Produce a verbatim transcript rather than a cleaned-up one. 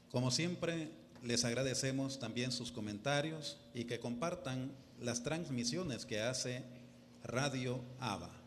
Como siempre, les agradecemos también sus comentarios y que compartan las transmisiones que hace Radio A B A.